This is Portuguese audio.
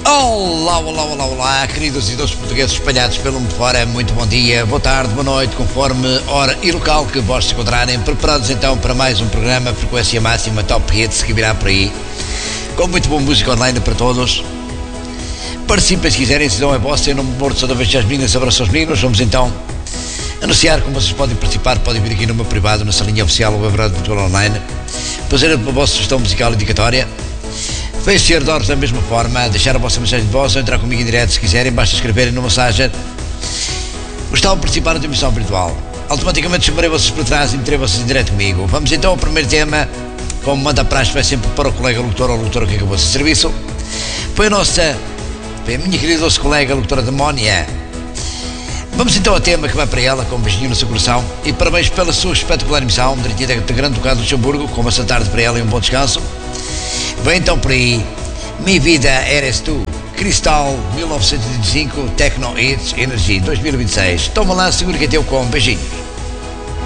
Olá, olá, olá, olá, queridos e doces portugueses espalhados pelo mundo fora, muito bom dia, boa tarde, boa noite, conforme hora e local que vós se encontrarem, preparados então para mais um programa Frequência Máxima Top Hits que virá por aí, com muito boa música online para todos. Participem se quiserem, se não é vossa, eu não me mordo só da vez as meninas, abraço aos meninos. Vamos então anunciar como vocês podem participar, podem vir aqui no meu privado, na salinha oficial ou Web Rádio Portugal Online, fazer a vossa sugestão musical indicatória. Vem ser da mesma forma, deixar a vossa mensagem de voz ou entrar comigo em direto se quiserem, basta escreverem no Messenger. Gostavam de participar na emissão virtual. Automaticamente chamarei vocês para trás e meterei vocês em direto comigo. Vamos então ao primeiro tema, como manda a praxe, vai sempre para o colega locutor ou locutora que acabou esse serviço. Foi a minha querida doce colega locutora Demónia. Vamos então ao tema que vai para ela, com um beijinho no seu coração. E parabéns pela sua espetacular emissão, direitinho da Grande Ducado de Luxemburgo, com uma boa tarde para ela e um bom descanso. Vem então por aí, Mi Vida Eres Tu, Cristal 1925, Tecno Hits Energy 2026. Toma lá, segura que é teu com beijinhos.